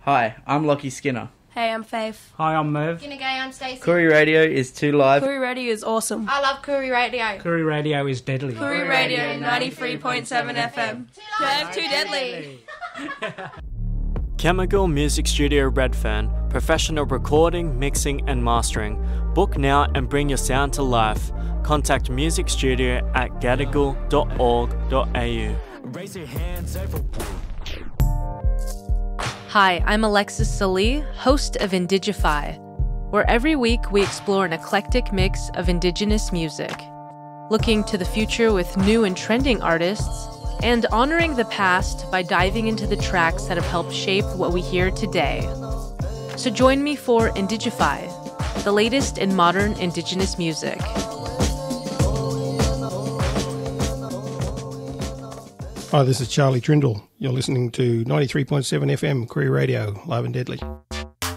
Hi, I'm Lockie Skinner. Hey, I'm Faith. Hi, I'm Merv. G'day, I'm Stacey. Koori Radio is too live. Koori Radio is awesome. I love Koori Radio. Koori Radio is deadly. Koori Radio 93.7 FM. Merv, too deadly. Chemical Music Studio Redfern. Professional recording, mixing and mastering. Book now and bring your sound to life. Contact Music Studio at gadigal.org.au. Raise your hands over. Hi, I'm Alexis Salee, host of Indigify, where every week we explore an eclectic mix of Indigenous music, looking to the future with new and trending artists, and honoring the past by diving into the tracks that have helped shape what we hear today. So join me for Indigify, the latest in modern Indigenous music. Hi, this is Charlie Trindle. You're listening to 93.7 FM Koori Radio, live and deadly.